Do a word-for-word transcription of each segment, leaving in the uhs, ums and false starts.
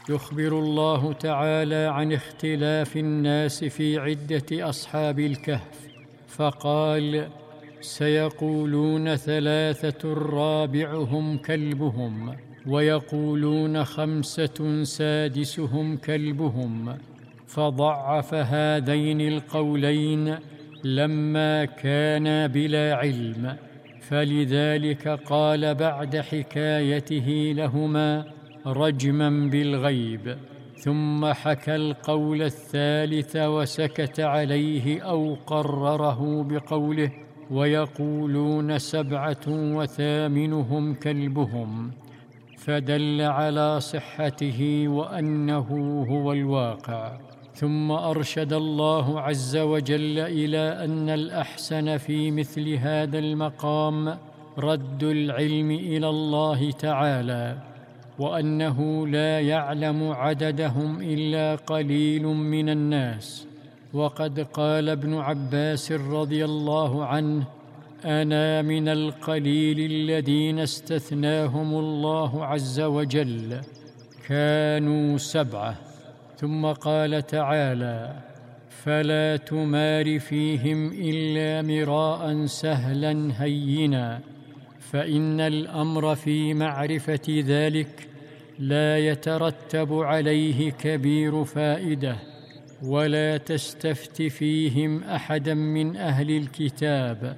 يخبر الله تعالى عن اختلاف الناس في عدة أصحاب الكهف، فقال: سيقولون ثلاثة رابعهم كلبهم، ويقولون خمسة سادسهم كلبهم، فضعف هذين القولين لما كانا بلا علم، فلذلك قال بعد حكايته لهما رجما بالغيب، ثم حكى القول الثالث وسكت عليه أو قرره بقوله: ويقولون سبعة وثامنهم كلبهم، فدل على صحته وأنه هو الواقع. ثم أرشد الله عز وجل إلى أن الأحسن في مثل هذا المقام رد العلم إلى الله تعالى، وأنه لا يعلم عددهم إلا قليل من الناس. وقد قال ابن عباس رضي الله عنه: أنا من القليل الذين استثناهم الله عز وجل، كانوا سبعة. ثم قال تعالى: فلا تمار فيهم إلا مراء سهلا هينا، فإن الأمر في معرفة ذلك لا يترتب عليه كبير فائدة، ولا تستفت فيهم أحدا من أهل الكتاب،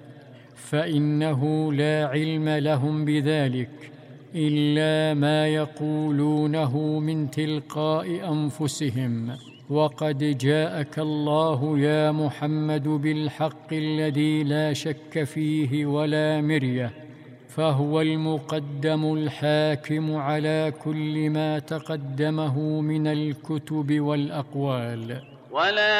فإنه لا علم لهم بذلك إلا ما يقولونه من تلقاء أنفسهم. وقد جاءك الله يا محمد بالحق الذي لا شك فيه ولا مرية، فهو المقدم الحاكم على كل ما تقدمه من الكتب والأقوال. ولا